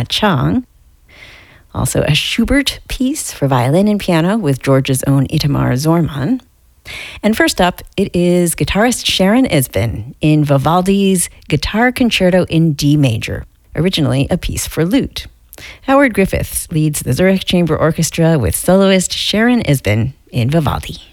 Na Chang. Also a Schubert piece for violin and piano with Georgia's own Itamar Zorman. And first up, it is guitarist Sharon Esben in Vivaldi's Guitar Concerto in D major, originally a piece for lute. Howard Griffiths leads the Zurich Chamber Orchestra with soloist Sharon Esben in Vivaldi.